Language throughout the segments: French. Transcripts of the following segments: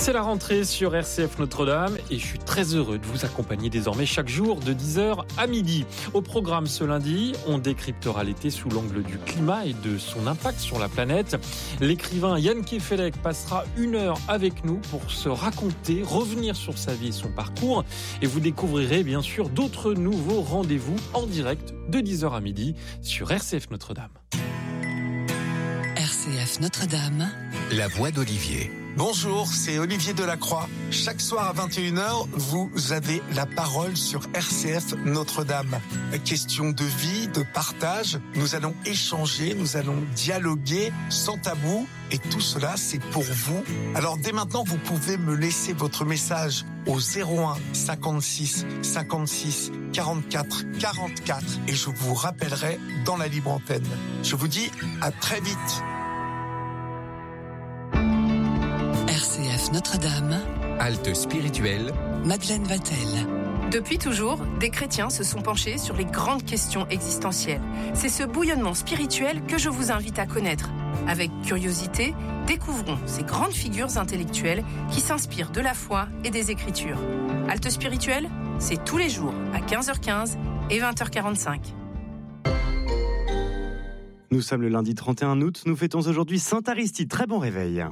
C'est la rentrée sur RCF Notre-Dame et je suis très heureux de vous accompagner désormais chaque jour de 10h à midi. Au programme ce lundi, on décryptera l'été sous l'angle du climat et de son impact sur la planète. L'écrivain Jan Kefelec passera 1 heure avec nous pour se raconter, revenir sur sa vie et son parcours. Et vous découvrirez bien sûr d'autres nouveaux rendez-vous en direct de 10h à midi sur RCF Notre-Dame. RCF Notre-Dame, la voix d'Olivier. Bonjour, c'est Olivier Delacroix. Chaque soir à 21h, vous avez la parole sur RCF Notre-Dame. Question de vie, de partage. Nous allons échanger, nous allons dialoguer sans tabou. Et tout cela, c'est pour vous. Alors dès maintenant, vous pouvez me laisser votre message au 01 56 56 44 44 et je vous rappellerai dans la libre antenne. Je vous dis à très vite. RCF Notre-Dame, Halte spirituelle, Madeleine Vatel. Depuis toujours, des chrétiens se sont penchés sur les grandes questions existentielles. C'est ce bouillonnement spirituel que je vous invite à connaître. Avec curiosité, découvrons ces grandes figures intellectuelles qui s'inspirent de la foi et des Écritures. Halte spirituelle, c'est tous les jours à 15h15 et 20h45. Nous sommes le lundi 31 août, nous fêtons aujourd'hui Sainte Aristide. Très bon réveil.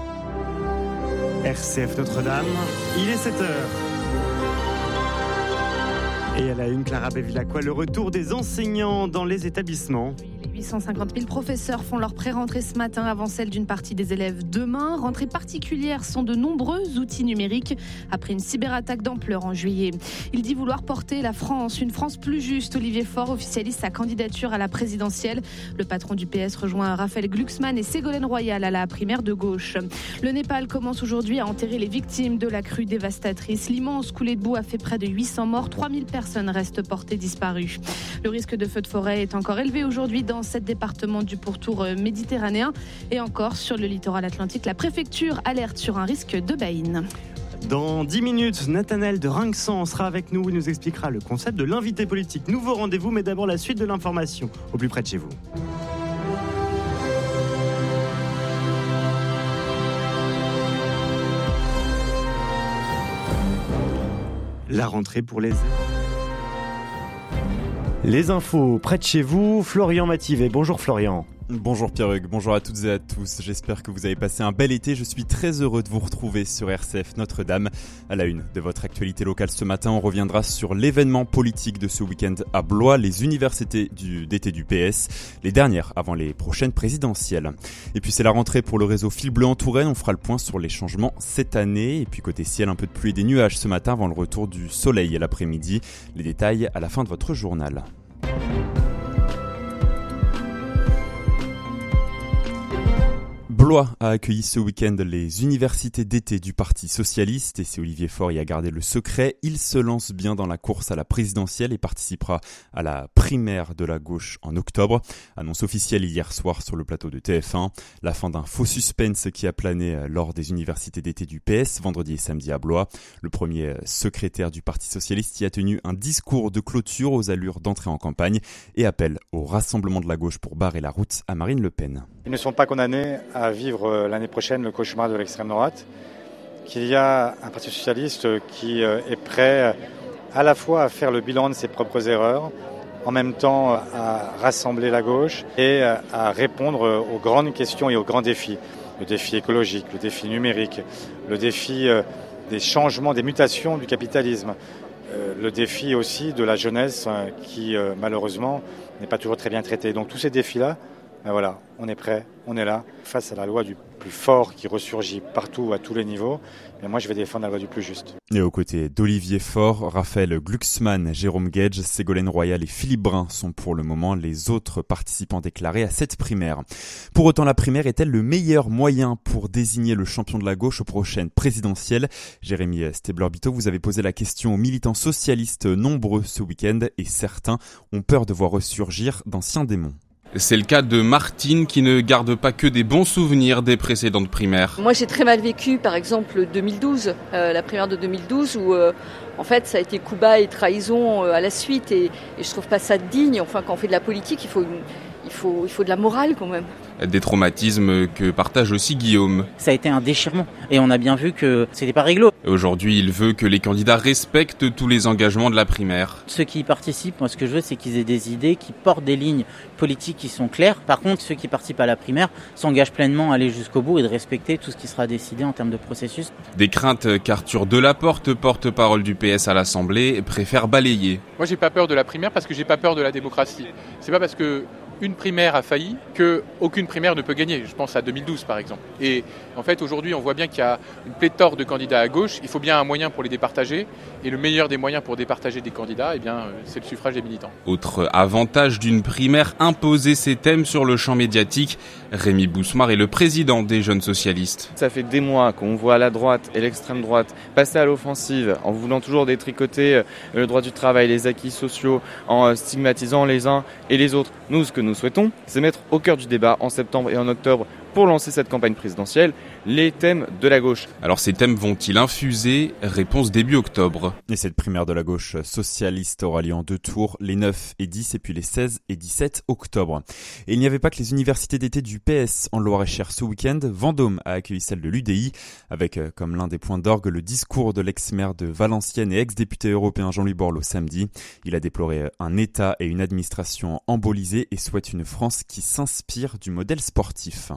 RCF Notre-Dame, il est 7h. Et à la une, Clara Bevilacqua, le retour des enseignants dans les établissements. 850 000 professeurs font leur pré-rentrée ce matin avant celle d'une partie des élèves demain. Rentrée particulière sont de nombreux outils numériques après une cyberattaque d'ampleur en juillet. Il dit vouloir porter la France, une France plus juste. Olivier Faure officialise sa candidature à la présidentielle. Le patron du PS rejoint Raphaël Glucksmann et Ségolène Royal à la primaire de gauche. Le Népal commence aujourd'hui à enterrer les victimes de la crue dévastatrice. L'immense coulée de boue a fait près de 800 morts. 3000 personnes restent portées disparues. Le risque de feu de forêt est encore élevé aujourd'hui dans 7 départements du pourtour méditerranéen et encore sur le littoral atlantique. La préfecture alerte sur un risque de baïne. Dans 10 minutes, Nathanaël de Rinxan sera avec nous. Il nous expliquera le concept de l'invité politique. Nouveau rendez-vous, mais d'abord la suite de l'information au plus près de chez vous. La rentrée pour les infos près de chez vous, Florian Mativet. Bonjour Florian. Bonjour Pierre-Hugues, bonjour à toutes et à tous. J'espère que vous avez passé un bel été. Je suis très heureux de vous retrouver sur RCF Notre-Dame. À la une de votre actualité locale ce matin, on reviendra sur l'événement politique de ce week-end à Blois, les universités d'été du PS, les dernières avant les prochaines présidentielles. Et puis c'est la rentrée pour le réseau Fil Bleu en Touraine. On fera le point sur les changements cette année. Et puis côté ciel, un peu de pluie et des nuages ce matin avant le retour du soleil à l'après-midi. Les détails à la fin de votre journal. Blois a accueilli ce week-end les universités d'été du Parti Socialiste et c'est Olivier Faure y a gardé le secret. Il se lance bien dans la course à la présidentielle et participera à la primaire de la gauche en octobre. Annonce officielle hier soir sur le plateau de TF1. La fin d'un faux suspense qui a plané lors des universités d'été du PS vendredi et samedi à Blois. Le premier secrétaire du Parti Socialiste y a tenu un discours de clôture aux allures d'entrée en campagne et appelle au rassemblement de la gauche pour barrer la route à Marine Le Pen. Ils ne sont pas condamnés à vivre l'année prochaine le cauchemar de l'extrême droite, qu'il y a un Parti socialiste qui est prêt à la fois à faire le bilan de ses propres erreurs, en même temps à rassembler la gauche et à répondre aux grandes questions et aux grands défis. Le défi écologique, le défi numérique, le défi des changements, des mutations du capitalisme, le défi aussi de la jeunesse qui malheureusement n'est pas toujours très bien traitée. Donc tous ces défis-là, ben voilà, on est prêt, on est là, face à la loi du plus fort qui ressurgit partout, à tous les niveaux. Mais moi, je vais défendre la loi du plus juste. Et aux côtés d'Olivier Faure, Raphaël Glucksmann, Jérôme Guedj, Ségolène Royal et Philippe Brun sont pour le moment les autres participants déclarés à cette primaire. Pour autant, la primaire est-elle le meilleur moyen pour désigner le champion de la gauche aux prochaines présidentielles ? Jérémy Stebler-Bito, vous avez posé la question aux militants socialistes nombreux ce week-end et certains ont peur de voir ressurgir d'anciens démons. C'est le cas de Martine qui ne garde pas que des bons souvenirs des précédentes primaires. Moi j'ai très mal vécu par exemple 2012, la primaire de 2012 où en fait ça a été coup bas et trahison à la suite et je trouve pas ça digne. Enfin quand on fait de la politique il il faut de la morale quand même. Des traumatismes que partage aussi Guillaume. Ça a été un déchirement et on a bien vu que c'était pas réglo. Aujourd'hui, il veut que les candidats respectent tous les engagements de la primaire. Ceux qui y participent, moi ce que je veux c'est qu'ils aient des idées, qui portent des lignes politiques qui sont claires. Par contre, ceux qui participent à la primaire s'engagent pleinement à aller jusqu'au bout et de respecter tout ce qui sera décidé en termes de processus. Des craintes qu'Arthur Delaporte, porte-parole du PS à l'Assemblée, préfère balayer. Moi j'ai pas peur de la primaire parce que j'ai pas peur de la démocratie. C'est pas parce que une primaire a failli qu'aucune primaire ne peut gagner. Je pense à 2012 par exemple. Et en fait aujourd'hui on voit bien qu'il y a une pléthore de candidats à gauche. Il faut bien un moyen pour les départager. Et le meilleur des moyens pour départager des candidats, c'est le suffrage des militants. Autre avantage d'une primaire, imposer ses thèmes sur le champ médiatique. Rémi Bousmar est le président des Jeunes Socialistes. Ça fait des mois qu'on voit la droite et l'extrême droite passer à l'offensive en voulant toujours détricoter le droit du travail, les acquis sociaux, en stigmatisant les uns et les autres. Nous, ce que nous souhaitons, c'est mettre au cœur du débat en septembre et en octobre pour lancer cette campagne présidentielle, les thèmes de la gauche. Alors ces thèmes vont-ils infuser ? Réponse début octobre. Et cette primaire de la gauche socialiste aura lieu en 2 tours, les 9 et 10 et puis les 16 et 17 octobre. Et il n'y avait pas que les universités d'été du PS en Loir-et-Cher ce week-end. Vendôme a accueilli celle de l'UDI avec comme l'un des points d'orgue le discours de l'ex-maire de Valenciennes et ex-député européen Jean-Louis Borloo samedi. Il a déploré un État et une administration embolisés et souhaite une France qui s'inspire du modèle sportif.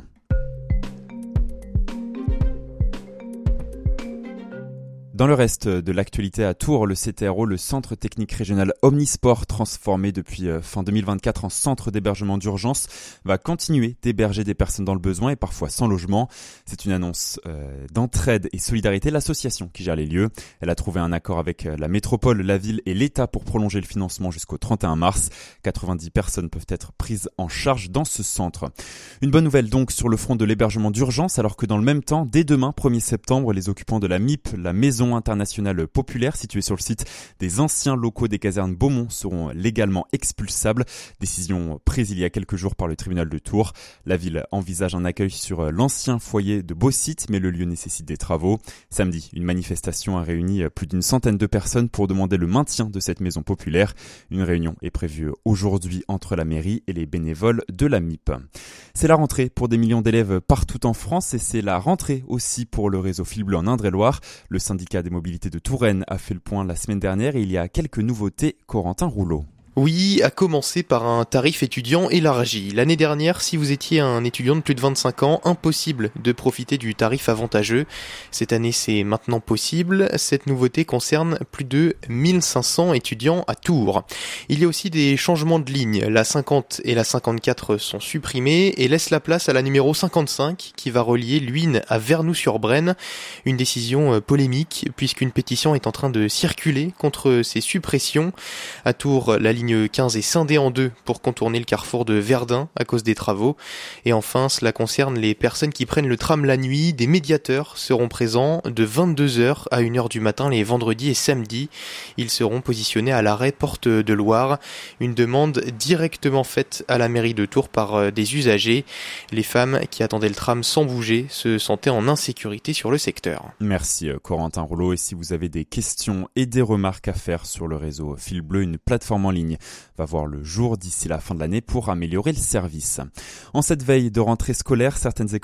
Dans le reste de l'actualité à Tours, le CTRO, le Centre Technique Régional Omnisport, transformé depuis fin 2024 en centre d'hébergement d'urgence, va continuer d'héberger des personnes dans le besoin et parfois sans logement. C'est une annonce d'entraide et solidarité. L'association qui gère les lieux, elle a trouvé un accord avec la métropole, la ville et l'État pour prolonger le financement jusqu'au 31 mars. 90 personnes peuvent être prises en charge dans ce centre. Une bonne nouvelle donc sur le front de l'hébergement d'urgence, alors que dans le même temps, dès demain, 1er septembre, les occupants de la MIP, la Maison internationale populaire située sur le site des anciens locaux des casernes Beaumont seront légalement expulsables. Décision prise il y a quelques jours par le tribunal de Tours. La ville envisage un accueil sur l'ancien foyer de Beausite, mais le lieu nécessite des travaux. Samedi, une manifestation a réuni plus d'une centaine de personnes pour demander le maintien de cette maison populaire. Une réunion est prévue aujourd'hui entre la mairie et les bénévoles de la MIP. C'est la rentrée pour des millions d'élèves partout en France et c'est la rentrée aussi pour le réseau Fil Bleu en Indre-et-Loire. Le syndicat des mobilités de Touraine a fait le point la semaine dernière et il y a quelques nouveautés. Corentin Rouleau. Oui, à commencer par un tarif étudiant élargi. L'année dernière, si vous étiez un étudiant de plus de 25 ans, impossible de profiter du tarif avantageux. Cette année, c'est maintenant possible. Cette nouveauté concerne plus de 1500 étudiants à Tours. Il y a aussi des changements de ligne. La 50 et la 54 sont supprimées et laissent la place à la numéro 55 qui va relier Luynes à Vernoux-sur-Brenne. Une décision polémique puisqu'une pétition est en train de circuler contre ces suppressions. À Tours, la ligne 15 est scindée en deux pour contourner le carrefour de Verdun à cause des travaux. Et enfin, cela concerne les personnes qui prennent le tram la nuit. Des médiateurs seront présents de 22h à 1h du matin les vendredis et samedis. Ils seront positionnés à l'arrêt Porte de Loire. Une demande directement faite à la mairie de Tours par des usagers. Les femmes qui attendaient le tram sans bouger se sentaient en insécurité sur le secteur. Merci Corentin Rouleau. Et si vous avez des questions et des remarques à faire sur le réseau Fil Bleu, une plateforme en ligne va voir le jour d'ici la fin de l'année pour améliorer le service. En cette veille de rentrée scolaire, certaines écoles